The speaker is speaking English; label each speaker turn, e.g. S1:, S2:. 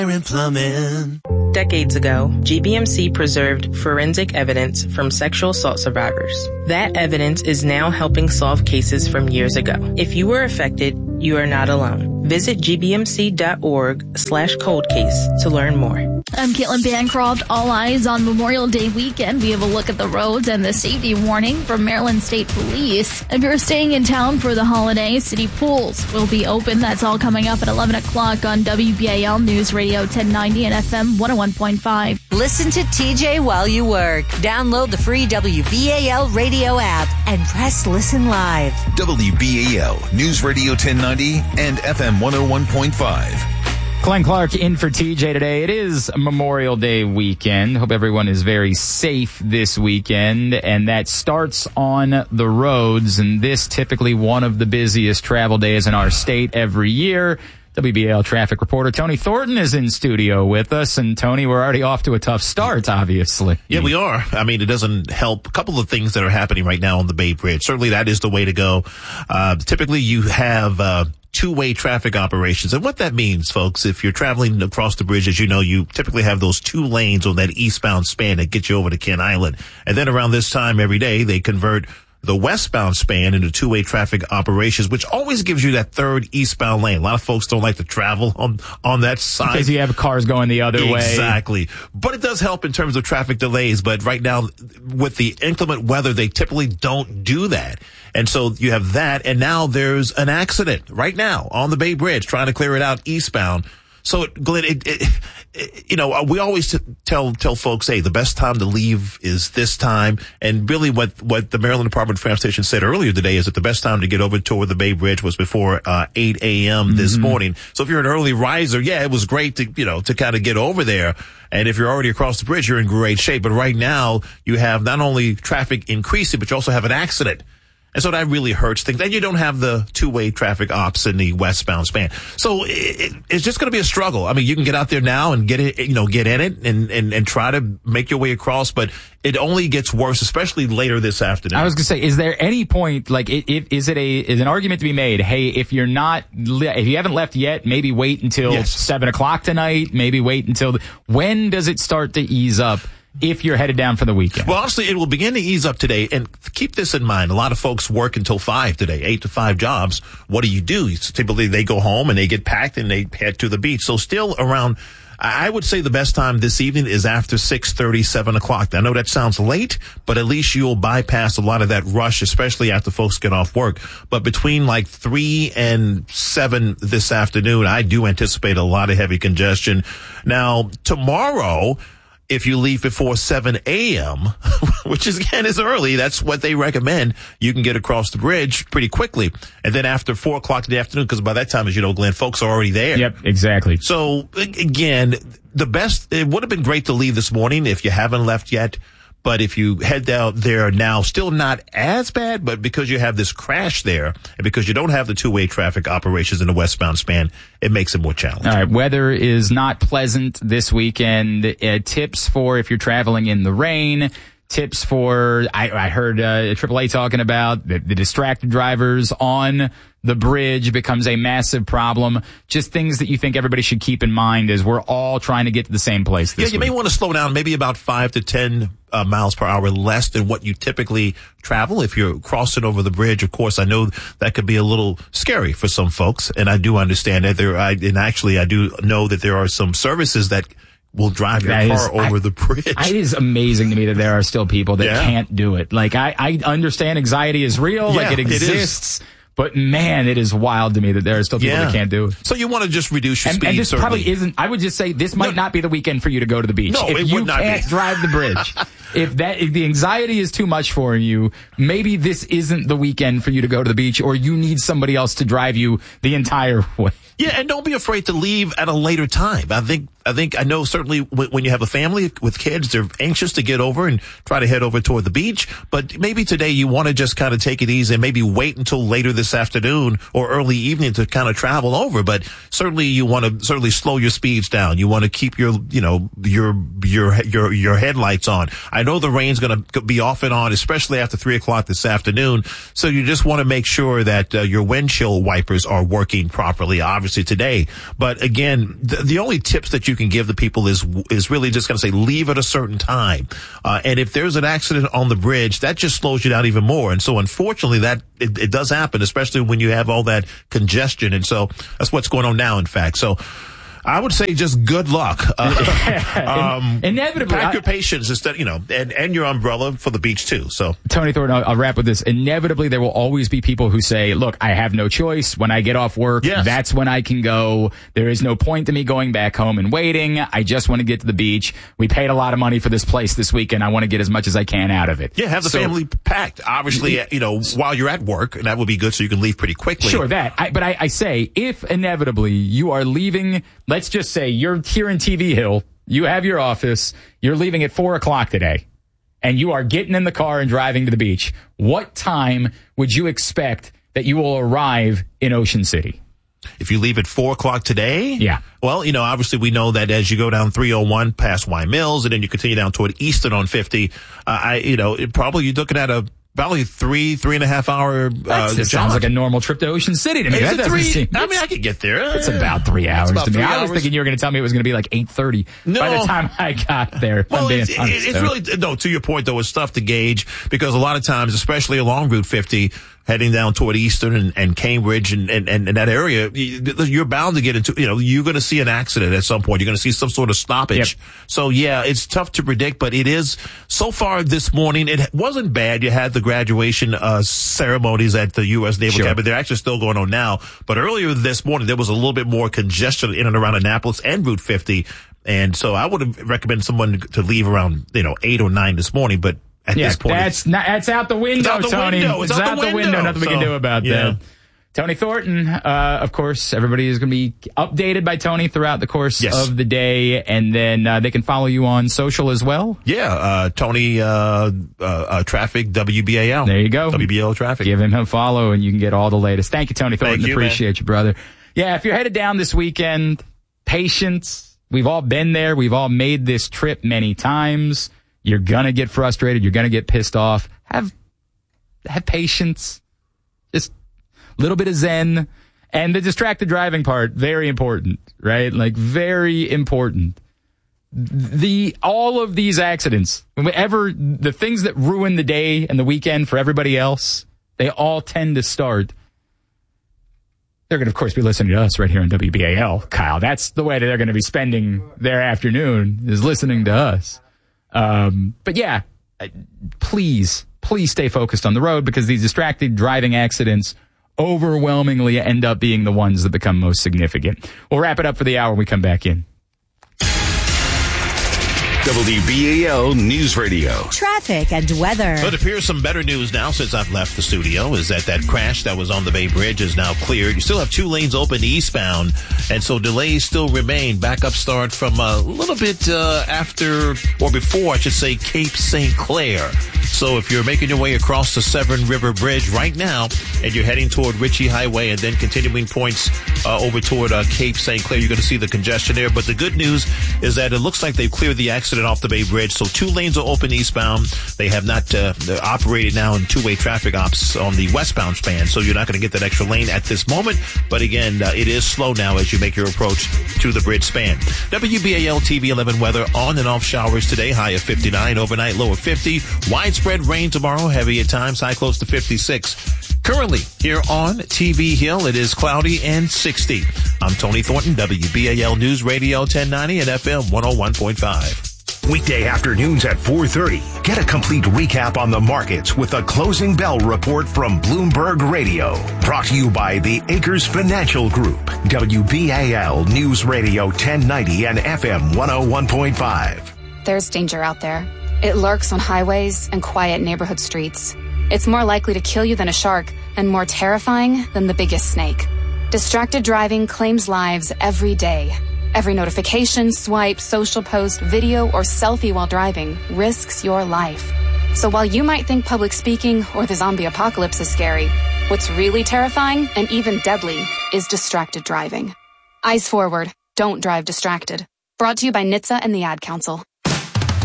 S1: Plumbing.
S2: Decades ago, GBMC preserved forensic evidence from sexual assault survivors. That evidence is now helping solve cases from years ago. If you were affected, you are not alone. Visit gbmc.org/cold case to learn more.
S3: I'm Caitlin Bancroft. All eyes on Memorial Day weekend. We have a look at the roads and the safety warning from Maryland State Police. If you're staying in town for the holiday, city pools will be open. That's all coming up at 11 o'clock on WBAL News Radio 1090 and FM 101.5.
S4: Listen to TJ while you work. Download the free WBAL radio app and press listen live.
S5: WBAL News Radio 1090 and FM 101.5.
S6: Glenn Clark in for TJ today. It is Memorial Day weekend. Hope everyone is very safe this weekend, and that starts on the roads, and this typically one of the busiest travel days in our state every year. WBAL traffic reporter Tony Thornton is in studio with us, and Tony, we're already off to a tough start, obviously.
S7: Yeah, we are. I mean, it doesn't help. A couple of things that are happening right now on the Bay Bridge. Certainly that is the way to go. Typically you have two-way traffic operations. And what that means, folks, if you're traveling across the bridge, as you know, you typically have those two lanes on that eastbound span that get you over to Kent Island. And then around this time every day, they convert the westbound span into two-way traffic operations, which always gives you that third eastbound lane. A lot of folks don't like to travel on that side.
S6: Because you have cars going the other way.
S7: Exactly. But it does help in terms of traffic delays. But right now, with the inclement weather, they typically don't do that. And so you have that. And now there's an accident right now on the Bay Bridge trying to clear it out eastbound. So, Glenn, we always tell folks, hey, the best time to leave is this time. And really what the Maryland Department of Transportation said earlier today is that the best time to get over toward the Bay Bridge was before 8 a.m. this morning. So if you're an early riser, yeah, it was great to kind of get over there. And if you're already across the bridge, you're in great shape. But right now, you have not only traffic increasing, but you also have an accident. And so that really hurts things. Then you don't have the two-way traffic ops in the westbound span. So it's just going to be a struggle. I mean, you can get out there now and get in it and try to make your way across, but it only gets worse, especially later this afternoon.
S6: I was going to say, is there any point, like, is an argument to be made? Hey, if you haven't left yet, maybe wait until 7 o'clock tonight. Maybe wait until when does it start to ease up? If you're headed down for the weekend.
S7: Well, honestly, it will begin to ease up today. And keep this in mind. A lot of folks work until 5 today, 8 to 5 jobs. What do? Typically, they go home and they get packed and they head to the beach. So still around, I would say the best time this evening is after 6:30, 7 o'clock. I know that sounds late, but at least you'll bypass a lot of that rush, especially after folks get off work. But between like 3 and 7 this afternoon, I do anticipate a lot of heavy congestion. Now, tomorrow, if you leave before 7 a.m., which is early, that's what they recommend, you can get across the bridge pretty quickly. And then after 4 o'clock in the afternoon, because by that time, as you know, Glenn, folks are already there.
S6: Yep, exactly.
S7: So, again, it would have been great to leave this morning if you haven't left yet. But if you head down there now, still not as bad, but because you have this crash there and because you don't have the two-way traffic operations in the westbound span, it makes it more challenging.
S6: All right. Weather is not pleasant this weekend. Tips for if you're traveling in the rain. Tips for, I heard AAA talking about the distracted drivers on the bridge becomes a massive problem. Just things that you think everybody should keep in mind as we're all trying to get to the same place this week.
S7: Yeah, you may want to slow down maybe about 5 to 10 miles per hour less than what you typically travel if you're crossing over the bridge. Of course, I know that could be a little scary for some folks, and I do understand that I do know that there are some services that will drive your car over the bridge.
S6: It is amazing to me that there are still people that can't do it. Like, I understand anxiety is real, like it exists. But man, it is wild to me that there are still people that can't do it.
S7: So you want to just reduce your speed.
S6: And this probably isn't. I would just say this might not be the weekend for you to go to the beach.
S7: No,
S6: if
S7: it would not be.
S6: You can't drive the bridge. If the anxiety is too much for you, maybe this isn't the weekend for you to go to the beach, or you need somebody else to drive you the entire way.
S7: Yeah, and don't be afraid to leave at a later time. I know certainly when you have a family with kids, they're anxious to get over and try to head over toward the beach. But maybe today you want to just kind of take it easy and maybe wait until later this afternoon or early evening to kind of travel over. But certainly you want to slow your speeds down. You want to keep your headlights on. I know the rain's going to be off and on, especially after 3 o'clock this afternoon. So you just want to make sure that your windshield wipers are working properly, obviously today. But again, the only tips that you you can give the people is really just going to say leave at a certain time. And if there's an accident on the bridge, that just slows you down even more. And so unfortunately that it does happen, especially when you have all that congestion. And so that's what's going on now, in fact. So I would say just good luck.
S6: Inevitably,
S7: pack your patience instead, and your umbrella for the beach too. So,
S6: Tony Thornton, I'll wrap with this. Inevitably, there will always be people who say, look, I have no choice. When I get off work, that's when I can go. There is no point to me going back home and waiting. I just want to get to the beach. We paid a lot of money for this place this weekend. I want to get as much as I can out of it.
S7: Yeah, have the family packed. Obviously, while you're at work, and that would be good so you can leave pretty quickly.
S6: Sure, but I say, if inevitably you are leaving, let's just say you're here in TV Hill, you have your office, you're leaving at 4:00 today, and you are getting in the car and driving to the beach. What time would you expect that you will arrive in Ocean City?
S7: If you leave at 4:00 today?
S6: Yeah.
S7: Well, obviously we know that as you go down 301 past Y Mills and then you continue down toward Eastern on 50, probably you're looking at probably 3.5 hour.
S6: That sounds like a normal trip to Ocean City to me.
S7: Is it 3? I mean, I could get there.
S6: It's about 3 hours to me. I was thinking you were going to tell me it was going to be like 8:30 by the time I got there.
S7: Well, it's really, no, to your point though, it's tough to gauge because a lot of times, especially along Route 50, heading down toward Eastern and Cambridge and that area, you're bound to get into, you're going to see an accident at some point. You're going to see some sort of stoppage. Yep. So yeah, it's tough to predict, but it is, so far this morning, it wasn't bad. You had the graduation ceremonies at the U.S. Naval Academy. They're actually still going on now. But earlier this morning, there was a little bit more congestion in and around Annapolis and Route 50. And so I would recommend someone to leave around, 8 or 9 this morning, but at this point,
S6: that's out the window, Tony.
S7: It's out the window.
S6: Nothing we can do about that. Tony Thornton, of course, everybody is going to be updated by Tony throughout the course of the day, and then they can follow you on social as well.
S7: Yeah, Tony Traffic, WBAL.
S6: There you go.
S7: WBAL Traffic.
S6: Give him a follow, and you can get all the latest. Thank you, Tony Thornton. Appreciate you, brother. Yeah, if you're headed down this weekend, patience. We've all been there. We've all made this trip many times. You're going to get frustrated. You're going to get pissed off. Have patience. Just a little bit of zen. And the distracted driving part, very important, right? Like, very important. All of these accidents, the things that ruin the day and the weekend for everybody else, they all tend to start. They're going to, of course, be listening to us right here on WBAL, Kyle. That's the way that they're going to be spending their afternoon, is listening to us. But yeah, please stay focused on the road, because these distracted driving accidents overwhelmingly end up being the ones that become most significant. We'll wrap it up for the hour when we come back in.
S5: WBAL News Radio.
S4: Traffic and weather.
S7: But it appears some better news now since I've left the studio is that crash that was on the Bay Bridge is now cleared. You still have 2 lanes open eastbound, and so delays still remain. Backup start from a little bit after, or before, I should say, Cape St. Clair. So if you're making your way across the Severn River Bridge right now, and you're heading toward Ritchie Highway and then continuing points over toward Cape St. Clair, you're going to see the congestion there. But the good news is that it looks like they've cleared the accident off the Bay Bridge. So 2 lanes are open eastbound. They have not operated now in 2-way traffic ops on the westbound span. So you're not going to get that extra lane at this moment. But again, it is slow now as you make your approach to the bridge span. WBAL TV 11 weather, on and off showers today. High of 59, overnight low of 50. Widespread rain tomorrow, heavy at times, high close to 56. Currently, here on TV Hill, it is cloudy and 60. I'm Tony Thornton, WBAL News Radio 1090 and FM 101.5.
S1: Weekday afternoons at 4:30. Get a complete recap on the markets with a closing bell report from Bloomberg Radio. Brought to you by the Acres Financial Group. WBAL News Radio 1090 and FM 101.5.
S8: There's danger out there. It lurks on highways and quiet neighborhood streets. It's more likely to kill you than a shark, and more terrifying than the biggest snake. Distracted driving claims lives every day. Every notification, swipe, social post, video, or selfie while driving risks your life. So while you might think public speaking or the zombie apocalypse is scary, what's really terrifying and even deadly is distracted driving. Eyes forward. Don't drive distracted. Brought to you by NHTSA and the Ad Council.